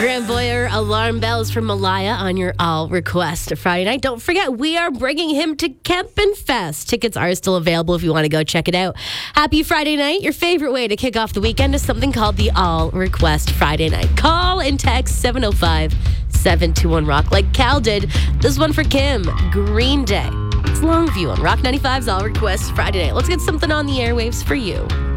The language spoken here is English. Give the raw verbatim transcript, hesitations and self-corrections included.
Grand Boyer, Alarm Bells from Malaya on your All Request Friday night. Don't forget, we are bringing him to Kempen Fest. Tickets are still available if you want to go check it out. Happy Friday night. Your favorite way to kick off the weekend is something called the All Request Friday night. Call and text seven oh five, seven two one, rock like Cal did. This one for Kim, Green Day. It's Longview on Rock ninety-five's All Request Friday night. Let's get something on the airwaves for you.